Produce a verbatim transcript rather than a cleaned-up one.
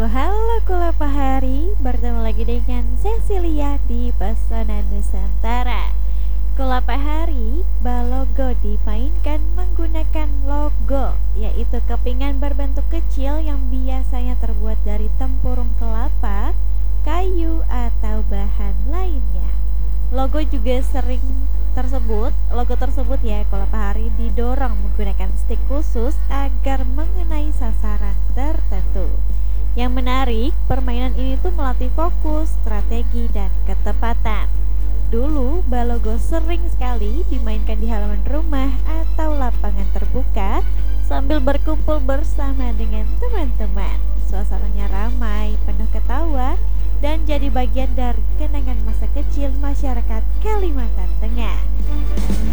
halo Kulapa Hari, bertemu lagi dengan Cecilia di Pesona Nusantara. Kulapa Hari, balogo dimainkan menggunakan logo, yaitu kepingan berbentuk kecil yang biasanya terbuat dari tempurung kelapa, kayu, atau bahan lainnya. Logo juga sering tersebut, logo tersebut ya Kulapa Hari didorong menggunakan stick khusus agar mengenai sasaran tertentu. Yang menarik, permainan ini tuh melatih fokus, strategi, dan ketepatan. Dulu, balogo sering sekali dimainkan di halaman rumah atau lapangan terbuka sambil berkumpul bersama dengan teman-teman. Suasananya ramai, penuh ketawa, dan jadi bagian dari kenangan masa kecil masyarakat Kalimantan Tengah.